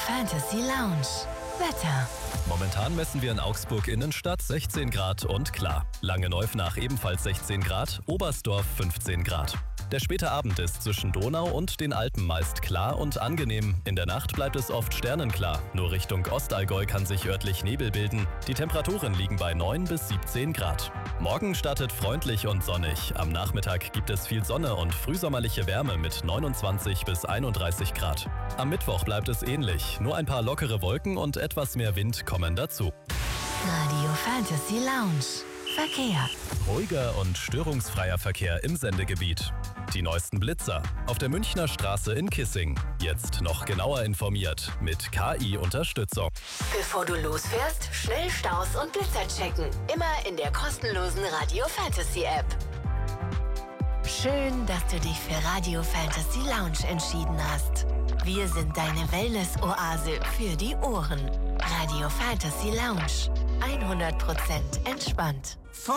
Fantasy Lounge. Wetter. Momentan messen wir in Augsburg Innenstadt 16 Grad und klar. Langeneufnach ebenfalls 16 Grad, Oberstdorf 15 Grad. Der späte Abend ist zwischen Donau und den Alpen meist klar und angenehm. In der Nacht bleibt es oft sternenklar. Nur Richtung Ostallgäu kann sich örtlich Nebel bilden. Die Temperaturen liegen bei 9 bis 17 Grad. Morgen startet freundlich und sonnig. Am Nachmittag gibt es viel Sonne und frühsommerliche Wärme mit 29 bis 31 Grad. Am Mittwoch bleibt es ähnlich. Nur ein paar lockere Wolken und etwas mehr Wind kommen dazu. Radio Fantasy Lounge. Verkehr. Ruhiger und störungsfreier Verkehr im Sendegebiet. Die neuesten Blitzer auf der Münchner Straße in Kissing. Jetzt noch genauer informiert mit KI-Unterstützung. Bevor du losfährst, schnell Staus und Blitzer checken. Immer in der kostenlosen Radio Fantasy App. Schön, dass du dich für Radio Fantasy Lounge entschieden hast. Wir sind deine Wellness-Oase für die Ohren. Radio Fantasy Lounge. 100% entspannt.